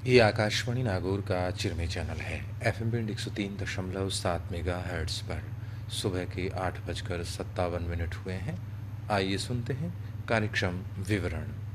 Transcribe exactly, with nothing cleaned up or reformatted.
ये आकाशवाणी नागौर का चिरमी चैनल है। एफ एम बैंड एक सौ तीन दशमलव सात मेगा हर्ट्स पर सुबह के आठ बजकर सत्तावन मिनट हुए हैं। आइए सुनते हैं कार्यक्रम विवरण।